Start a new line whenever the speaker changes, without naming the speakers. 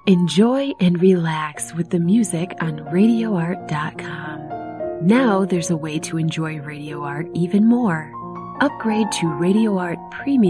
Enjoy and relax with the music on RadioArt.com. Now there's a way to enjoy Radio Art even more. Upgrade to Radio Art Premium